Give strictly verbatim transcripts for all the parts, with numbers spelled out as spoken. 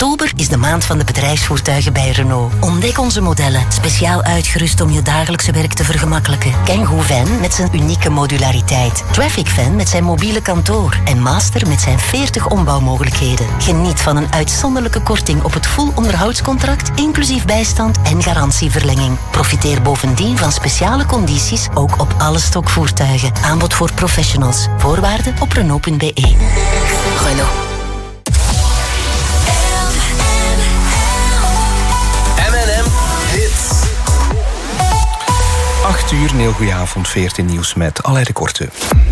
Oktober is de maand van de bedrijfsvoertuigen bij Renault. Ontdek onze modellen, speciaal uitgerust om je dagelijkse werk te vergemakkelijken. Kangoo Van met zijn unieke modulariteit. Traffic Van met zijn mobiele kantoor. En Master met zijn veertig ombouwmogelijkheden. Geniet van een uitzonderlijke korting op het full onderhoudscontract, inclusief bijstand en garantieverlenging. Profiteer bovendien van speciale condities ook op alle stokvoertuigen. Aanbod voor professionals. Voorwaarden op Renault punt be. Renault. M en M Hits. acht uur, een heel goeie avond, veertien nieuws met Alain de Korte.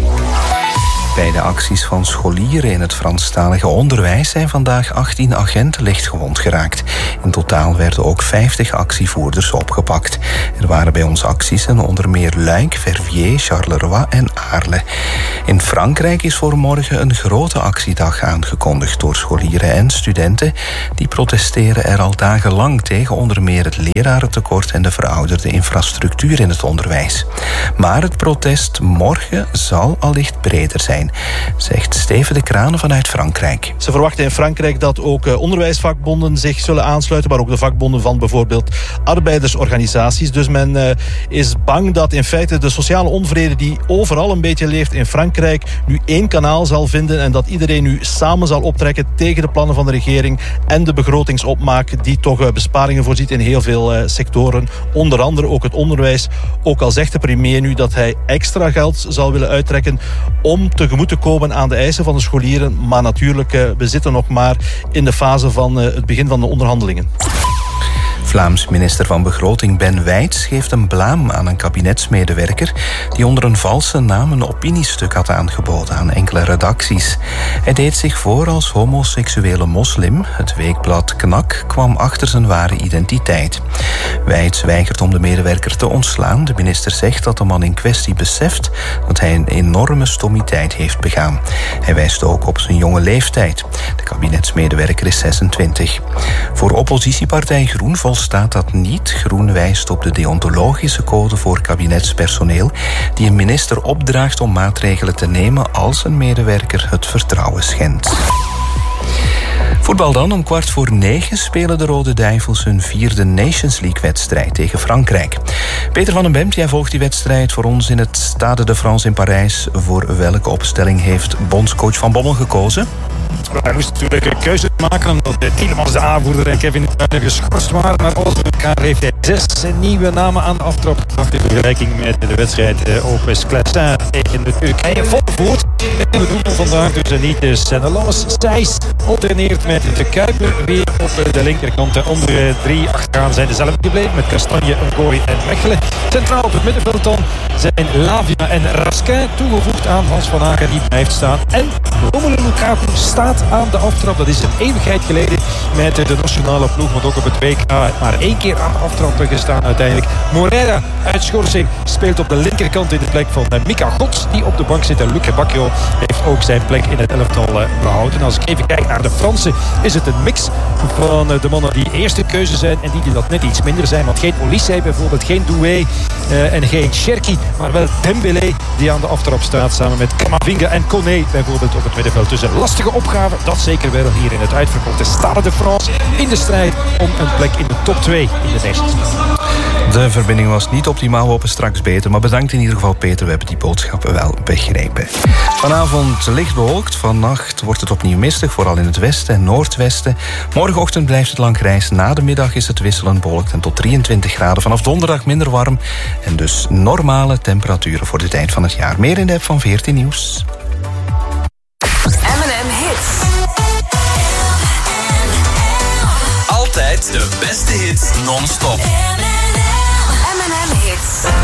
Bij de acties van scholieren in het Franstalige onderwijs zijn vandaag achttien agenten lichtgewond geraakt. In totaal werden ook vijftig actievoerders opgepakt. Er waren bij ons acties in onder meer Luik, Verviers, Charleroi en Aarle. In Frankrijk is voor morgen een grote actiedag aangekondigd door scholieren en studenten. Die protesteren er al dagenlang tegen onder meer het lerarentekort en de verouderde infrastructuur in het onderwijs. Maar het protest morgen zal allicht breder zijn, zegt Steven de Kranen vanuit Frankrijk. Ze verwachten in Frankrijk dat ook onderwijsvakbonden zich zullen aansluiten, maar ook de vakbonden van bijvoorbeeld arbeidersorganisaties. Dus men uh, is bang dat in feite de sociale onvrede die overal een beetje leeft in Frankrijk nu één kanaal zal vinden en dat iedereen nu samen zal optrekken tegen de plannen van de regering en de begrotingsopmaak die toch uh, besparingen voorziet in heel veel uh, sectoren. Onder andere ook het onderwijs. Ook al zegt de premier nu dat hij extra geld zal willen uittrekken om tegemoet te komen aan de eisen van de scholieren. Maar natuurlijk, uh, we zitten nog maar in de fase van uh, het begin van de onderhandelingen. Vlaams minister van Begroting Ben Wijts geeft een blaam aan een kabinetsmedewerker die onder een valse naam een opiniestuk had aangeboden aan enkele redacties. Hij deed zich voor als homoseksuele moslim. Het weekblad Knak kwam achter zijn ware identiteit. Wijts weigert om de medewerker te ontslaan. De minister zegt dat de man in kwestie beseft dat hij een enorme stommiteit heeft begaan. Hij wijst ook op zijn jonge leeftijd. De kabinetsmedewerker is zesentwintig. Voor oppositiepartij Groen volstaat dat niet. Groen wijst op de deontologische code voor kabinetspersoneel die een minister opdraagt om maatregelen te nemen als een medewerker het vertrouwen schendt. Voetbal dan. Om kwart voor negen spelen de Rode Duivels hun vierde Nations League-wedstrijd tegen Frankrijk. Peter van den Bemt, jij volgt die wedstrijd voor ons in het Stade de France in Parijs. Voor welke opstelling heeft bondscoach Van Bommel gekozen? Hij moest natuurlijk een keuze maken omdat Tielemans, de aanvoerder en Kevin De Bruyne geschorst waren. Maar alles bij elkaar heeft hij zes nieuwe namen aan de aftrap gebracht in vergelijking met de wedstrijd Opus Classin tegen de Turkije. Vol voort. En we doen vandaag dus niet de Sennelas. Thijs alterneert met de Kuiper weer op de linkerkant. De andere drie achteraan zijn dezelfde gebleven met Kastanje, Ngooi en Mechelen. Centraal op het middenveld dan zijn Lavia en Raskin toegevoegd aan Hans van Aken, die blijft staan. En Romelu Lukaku staat aan de aftrap. Dat is een eeuwigheid geleden met de nationale ploeg, want ook op het W K maar één keer aan de aftrap gestaan uiteindelijk. Moreira uit schorsing speelt op de linkerkant in de plek van Mika Gods, die op de bank zit. En Luc Bacchio heeft ook zijn plek in het elftal behouden. Als ik even kijk naar de Fransen, is het een mix van de mannen die eerste keuze zijn en die die dat net iets minder zijn. Want geen Olysee bijvoorbeeld, geen Doué uh, en geen Cherki, maar wel Dembélé die aan de aftrap staat samen met Camavinga en Koné bijvoorbeeld op het middenveld. Dus een lastige opgave, dat zeker wel hier in het uitverkochte Stade de France in de strijd om een plek in de top twee in de Nations League. De verbinding was niet optimaal, we hopen straks beter. Maar bedankt in ieder geval, Peter, we hebben die boodschappen wel begrepen. Vanavond licht bewolkt, vannacht wordt het opnieuw mistig, vooral in het westen en noordwesten. Morgenochtend blijft het lang grijs, na de middag is het wisselend bewolkt en tot drieëntwintig graden. Vanaf donderdag minder warm en dus normale temperaturen voor dit eind van het jaar. Meer in de app van veertien Nieuws. M en M Hits. Altijd de beste hits non-stop. M en M Hits.